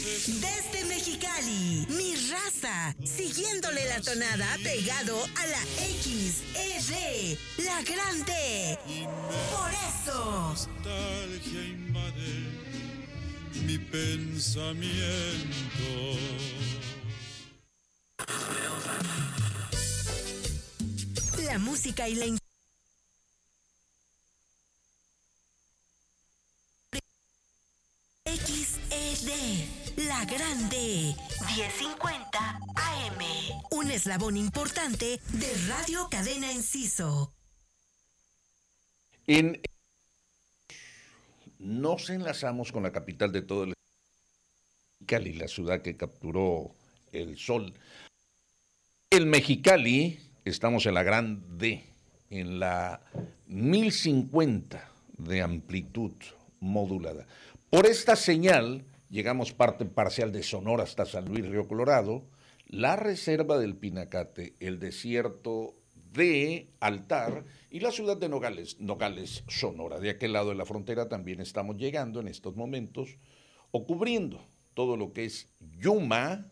Desde Mexicali, mi raza, siguiéndole la tonada pegado a la XR, la grande. Por eso. Nostalgia invade mi pensamiento. La música y la XED, la grande, 1050 AM, un eslabón importante de Radio Cadena Enciso. Nos enlazamos con la capital de todo el Mexicali, la ciudad que capturó el sol. El Mexicali, estamos en la grande, en la 1050 de amplitud modulada. Por esta señal llegamos parte parcial de Sonora hasta San Luis Río Colorado, la reserva del Pinacate, el desierto de Altar y la ciudad de Nogales, Sonora. De aquel lado de la frontera también estamos llegando en estos momentos o cubriendo todo lo que es Yuma,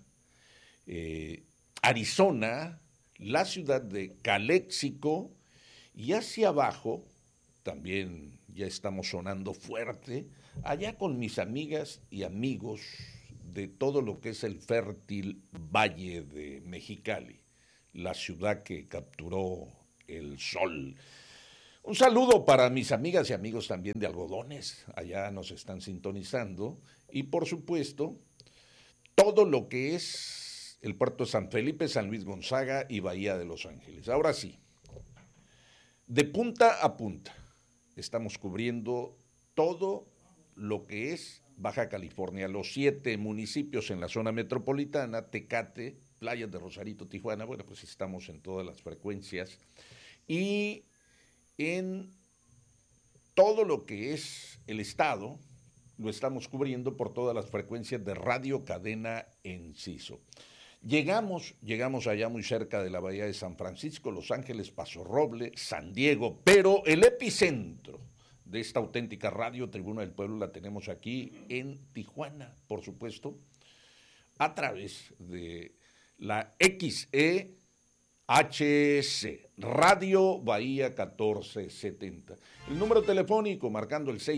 Arizona, la ciudad de Calexico y hacia abajo también ya estamos sonando fuerte, allá con mis amigas y amigos de todo lo que es el fértil Valle de Mexicali, la ciudad que capturó el sol. Un saludo para mis amigas y amigos también de Algodones, allá nos están sintonizando, y por supuesto, todo lo que es el puerto de San Felipe, San Luis Gonzaga y Bahía de Los Ángeles. Ahora sí, de punta a punta, estamos cubriendo todo lo que es Baja California, los 7 municipios en la zona metropolitana, Tecate, Playas de Rosarito, Tijuana, bueno, pues estamos en todas las frecuencias, y en todo lo que es el estado, lo estamos cubriendo por todas las frecuencias de Radio Cadena Enciso. Llegamos allá muy cerca de la bahía de San Francisco, Los Ángeles, Paso Roble, San Diego, pero el epicentro de esta auténtica radio Tribuna del Pueblo la tenemos aquí en Tijuana, por supuesto, a través de la XEHC, Radio Bahía 1470. El número telefónico marcando el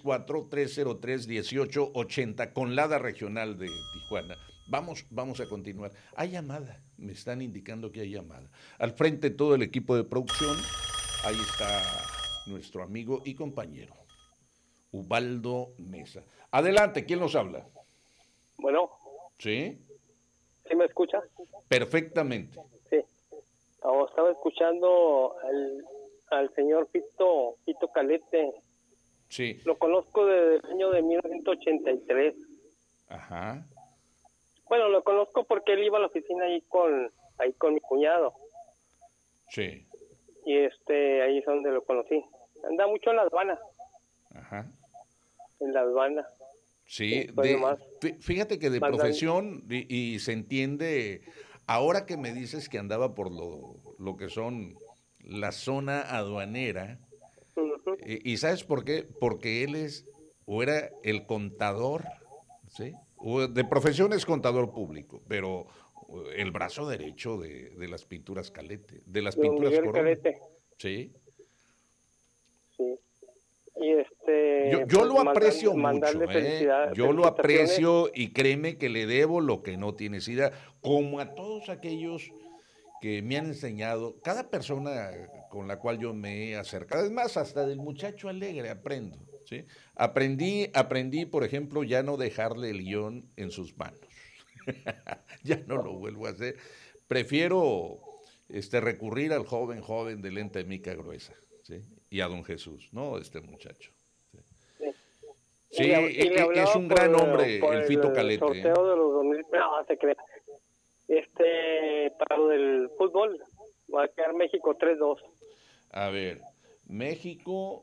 664-303-1880 con LADA regional de Tijuana. Vamos a continuar. Hay llamada, me están indicando que hay llamada. Al frente todo el equipo de producción, ahí está nuestro amigo y compañero, Ubaldo Mesa. Adelante, ¿quién nos habla? Bueno. ¿Sí? ¿Sí me escucha? Perfectamente. Sí. Estaba escuchando al señor Fito Calete. Sí. Lo conozco desde el año de 1983. Ajá. Bueno, lo conozco porque él iba a la oficina ahí con mi cuñado. Sí. Y ahí es donde lo conocí. Anda mucho en la aduana. Ajá. En la aduana. Sí, fíjate que de profesión y se entiende, ahora que me dices que andaba por lo que son la zona aduanera, uh-huh. ¿Y sabes por qué? Porque él era el contador, ¿sí? De profesión es contador público, pero el brazo derecho de las pinturas Calete, de las pinturas Miguel Corona. Calete. Sí. Sí. Y yo pues lo aprecio mucho, yo lo aprecio y créeme que le debo lo que no tienes idea, como a todos aquellos que me han enseñado, cada persona con la cual yo me he acercado, es más, hasta del muchacho alegre aprendo, ¿sí? Aprendí, por ejemplo, ya no dejarle el guión en sus manos, ya no lo vuelvo a hacer, prefiero recurrir al joven de lente de mica gruesa, ¿sí? Y a don Jesús, ¿no? Este muchacho. Sí, es un gran hombre, el Fito Calete. Sorteo de los 2000, no, se crea. Para lo del fútbol, va a quedar México 3-2. A ver, México,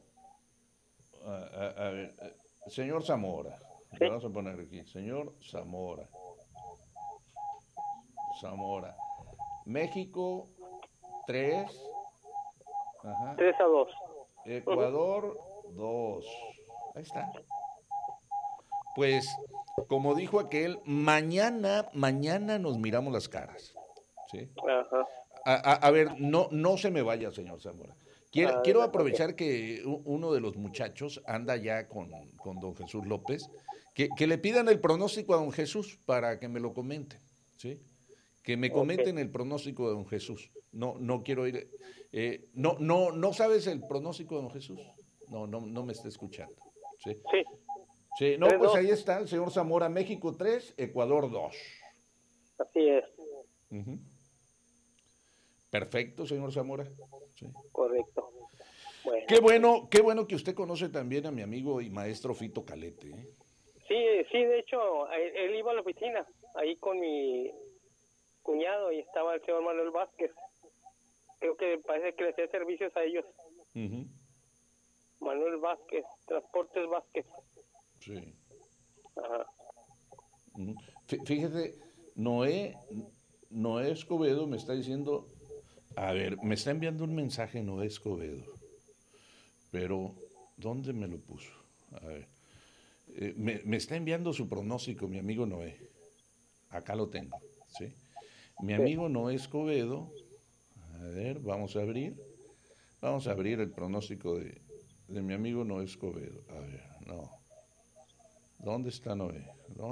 a ver, señor Zamora, ¿sí? Le vamos a poner aquí, señor Zamora, México 3-2. Ecuador 2, ahí está. Pues, como dijo aquel, mañana nos miramos las caras. ¿Sí? Ajá. A ver, no se me vaya, señor Zamora. Quiero aprovechar que uno de los muchachos anda ya con don Jesús López, que le pidan el pronóstico a don Jesús para que me lo comente, ¿sí? Que me comenten el pronóstico de don Jesús. No quiero ir. No sabes el pronóstico de don Jesús. No me está escuchando. Sí. Sí. Sí, no, 3-2. pues ahí está el señor Zamora, México 3, Ecuador 2. Así es. Uh-huh. Perfecto, señor Zamora. Sí. Correcto. Bueno. Qué bueno que usted conoce también a mi amigo y maestro Fito Calete, ¿eh? Sí, de hecho, él iba a la oficina, ahí con mi cuñado, y estaba el señor Manuel Vázquez. Creo que parece que le hacía servicios a ellos. Uh-huh. Manuel Vázquez, Transportes Vázquez. Sí. Ajá. Uh-huh. Fíjese, Noé Escobedo me está diciendo, a ver, me está enviando un mensaje Noé Escobedo, pero ¿dónde me lo puso? A ver, me está enviando su pronóstico, mi amigo Noé. Acá lo tengo, ¿sí? Mi amigo Noé Escobedo, a ver, vamos a abrir el pronóstico de mi amigo Noé Escobedo. A ver, no. ¿Dónde está Noé?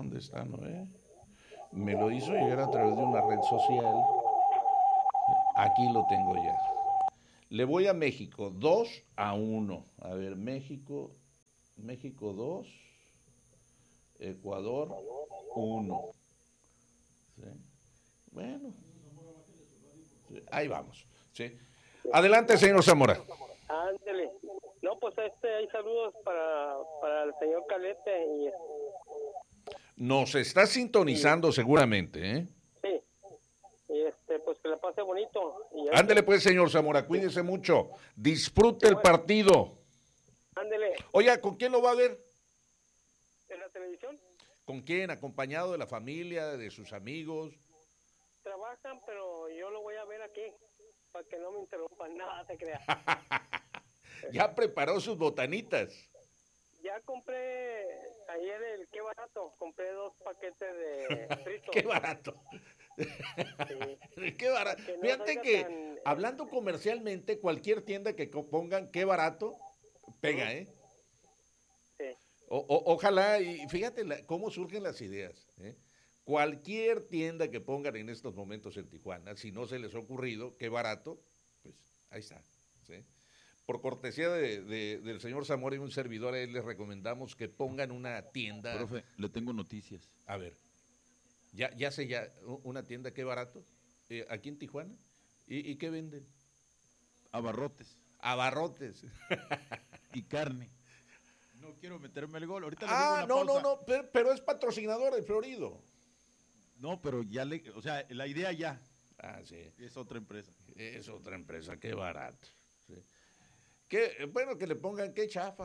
Me lo hizo llegar a través de una red social. Aquí lo tengo ya. Le voy a México, 2-1. A ver, México 2, Ecuador 1. ¿Sí? Bueno, sí, ahí vamos. ¿Sí? Adelante, señor Zamora. Ándele. No, pues hay saludos para el señor Calete y Nos está sintonizando seguramente, ¿eh? sí. Y pues que la pase bonito. Ándele pues, señor Zamora, cuídese mucho. Disfrute el partido. Ándele. Oiga, ¿con quién lo va a ver? ¿En la televisión? ¿Con quién? ¿Acompañado de la familia, de sus amigos? Trabajan, pero yo lo voy a ver aquí, para que no me interrumpan, nada se crea. Ya preparó sus botanitas. Ya compré ayer qué barato, compré 2 paquetes de fritos. Qué barato. Sí. Qué barato. Que no Fíjate que, tan, hablando comercialmente, cualquier tienda que pongan qué barato, pega, ¿eh? Sí. Ojalá, y fíjate cómo surgen las ideas, ¿eh? Cualquier tienda que pongan en estos momentos en Tijuana, si no se les ha ocurrido, qué barato, pues ahí está, ¿sí? Por cortesía del señor Zamora y un servidor, a él les recomendamos que pongan una tienda. Profe, le tengo noticias. A ver, ya sé una tienda, qué barato, aquí en Tijuana. ¿Y qué venden? Abarrotes. Abarrotes. Y carne. No quiero meterme el gol. Ahorita le digo una pausa. No, pero es patrocinador de Florido. No, pero ya o sea, la idea ya. Ah, sí. Es otra empresa. Es otra empresa, qué barato. Sí. Bueno, que le pongan qué chafa.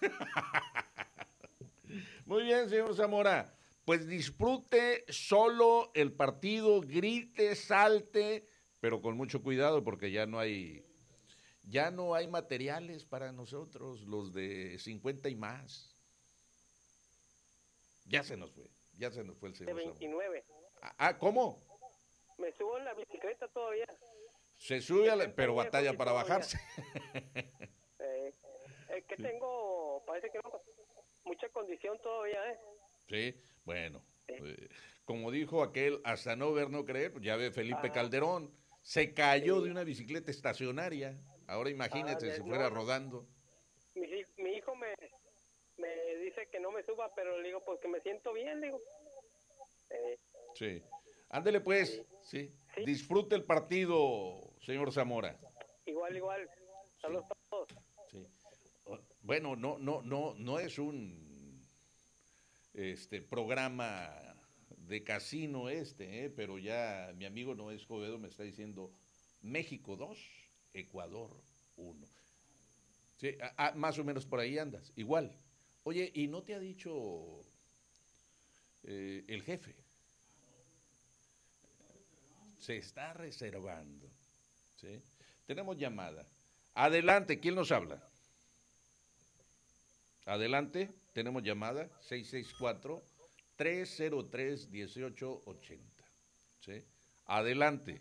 Muy bien, señor Zamora. Pues disfrute solo el partido, grite, salte, pero con mucho cuidado porque ya no hay materiales para nosotros, los de 50 y más. Ya se nos fue el señor De 29. Zamora. ¿Cómo? Me subo en la bicicleta todavía. Se sube, pero batalla para bajarse. Es que tengo, parece que no, mucha condición todavía, ¿eh? Sí, bueno. Como dijo aquel, hasta no ver, no creer, ya ve Felipe Calderón, se cayó de una bicicleta estacionaria. Ahora imagínate si fuera rodando. Mi hijo me dice que no me suba, pero le digo, pues que me siento bien, le digo. Sí. Ándele pues, sí. Disfrute el partido, señor Zamora. Igual. Saludos a todos. Sí. Bueno, no es un programa de casino pero ya mi amigo Noé Escobedo me está diciendo México 2, Ecuador 1. Sí, más o menos por ahí andas, igual. Oye, ¿y no te ha dicho el jefe? Se está reservando. ¿Sí? Tenemos llamada. Adelante, ¿quién nos habla? Adelante. Tenemos llamada 664-303-1880. ¿Sí? Adelante.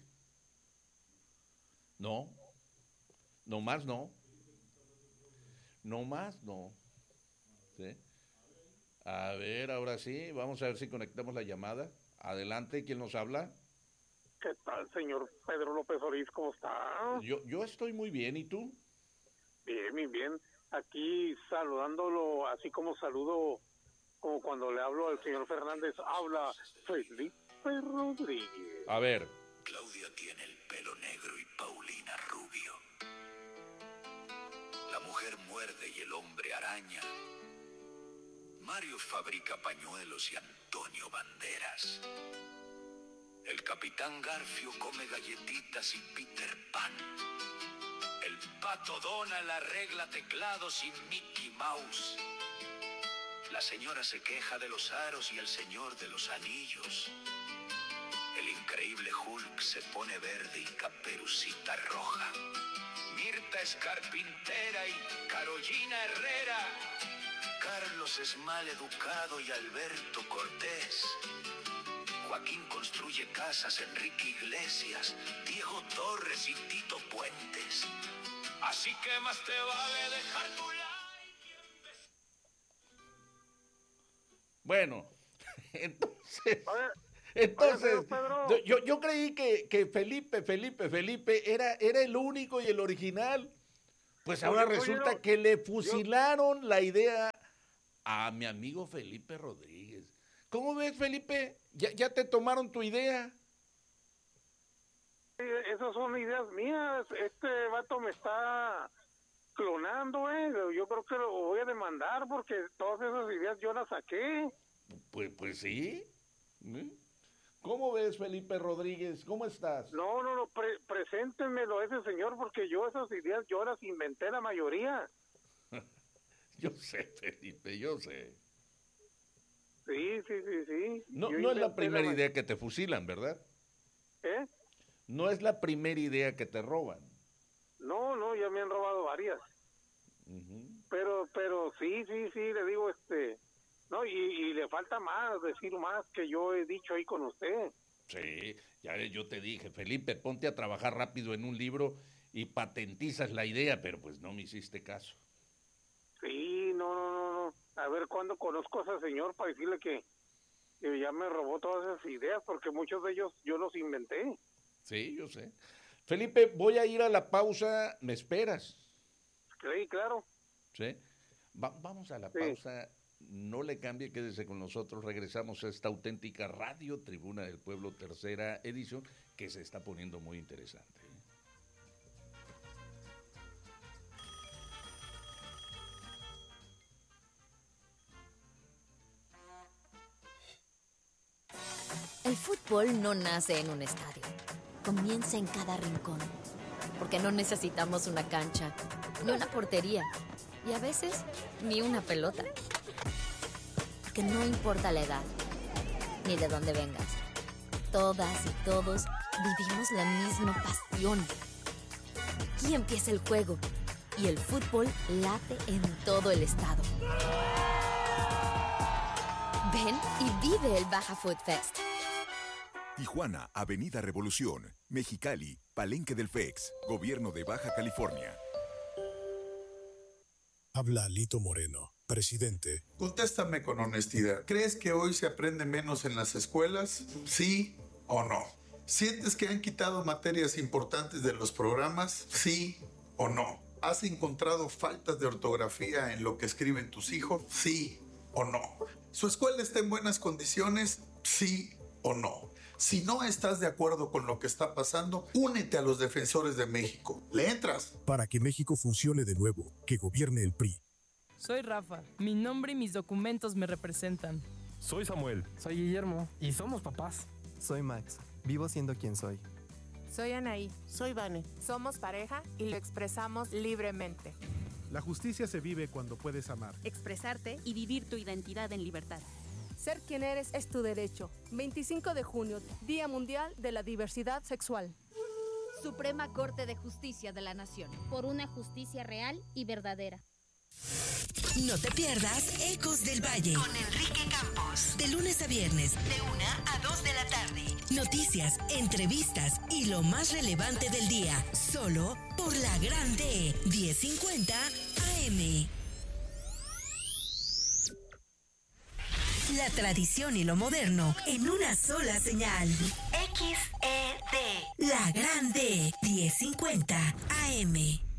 No. No más no. No más no. ¿Sí? A ver, ahora sí, vamos a ver si conectamos la llamada. Adelante, ¿quién nos habla? ¿Qué tal, señor Pedro López Ortiz? ¿Cómo está? Yo estoy muy bien, ¿y tú? Bien, bien, bien. Aquí saludándolo, así como saludo, como cuando le hablo al señor Fernández, habla Felipe Rodríguez. A ver. Claudia tiene el pelo negro y Paulina rubio. La mujer muerde y el hombre araña. Mario fabrica pañuelos y Antonio banderas. El capitán Garfio come galletitas y Peter Pan. El pato Donald arregla teclados y Mickey Mouse. La señora se queja de los aros y el señor de los anillos. El increíble Hulk se pone verde y Caperucita roja. Mirta es carpintera y Carolina Herrera. Carlos es mal educado y Alberto Cortés. Joaquín construye casas, Enrique Iglesias, Diego Torres y Tito Puentes. Así que más te vale dejar tu like. Bueno, entonces Oye, Pedro. yo creí que Felipe era el único y el original. Pues ahora resulta que le fusilaron la idea a mi amigo Felipe Rodríguez. ¿Cómo ves, Felipe? ¿Ya te tomaron tu idea? Esas son ideas mías. Este vato me está clonando, Yo creo que lo voy a demandar porque todas esas ideas yo las saqué. Pues sí. ¿Cómo ves, Felipe Rodríguez? ¿Cómo estás? No, preséntenmelo a ese señor porque yo esas ideas yo las inventé la mayoría. Yo sé, Felipe, yo sé. Sí. No es la primera idea que te fusilan, ¿verdad? ¿Eh? No es la primera idea que te roban. No, ya me han robado varias. Uh-huh. Pero sí, le digo, no, y le falta más, decir más que yo he dicho ahí con usted. Sí, ya yo te dije, Felipe, ponte a trabajar rápido en un libro y patentizas la idea, pero pues no me hiciste caso. Sí, no. A ver cuándo conozco a ese señor para decirle que ya me robó todas esas ideas, porque muchos de ellos yo los inventé. Sí, yo sé. Felipe, voy a ir a la pausa, ¿me esperas? Sí, claro. Sí. Vamos a la pausa, no le cambie, quédese con nosotros, regresamos a esta auténtica Radio Tribuna del Pueblo, tercera edición, que se está poniendo muy interesante. El fútbol no nace en un estadio, comienza en cada rincón, porque no necesitamos una cancha, ni una portería, y a veces ni una pelota. Porque no importa la edad, ni de dónde vengas, todas y todos vivimos la misma pasión. Aquí empieza el juego, y el fútbol late en todo el estado. Ven y vive el Baja Food Fest. Tijuana, Avenida Revolución, Mexicali, Palenque del FEX, Gobierno de Baja California. Habla Lito Moreno, presidente. Contéstame con honestidad. ¿Crees que hoy se aprende menos en las escuelas? ¿Sí o no? ¿Sientes que han quitado materias importantes de los programas? ¿Sí o no? ¿Has encontrado faltas de ortografía en lo que escriben tus hijos? ¿Sí o no? ¿Su escuela está en buenas condiciones? ¿Sí o no? Si no estás de acuerdo con lo que está pasando, únete a los defensores de México. ¿Le entras? Para que México funcione de nuevo, que gobierne el PRI. Soy Rafa. Mi nombre y mis documentos me representan. Soy Samuel. Soy Guillermo. Y somos papás. Soy Max. Vivo siendo quien soy. Soy Anaí. Soy Vane. Somos pareja y lo expresamos libremente. La justicia se vive cuando puedes amar, expresarte y vivir tu identidad en libertad. Ser quien eres es tu derecho. 25 de junio, Día Mundial de la Diversidad Sexual. Suprema Corte de Justicia de la Nación. Por una justicia real y verdadera. No te pierdas Ecos del Valle con Enrique Campos. De lunes a viernes, de 1 a 2 de la tarde. Noticias, entrevistas y lo más relevante del día. Solo por la Grande 1050 AM. La tradición y lo moderno en una sola señal. XED. La Grande 1050 AM.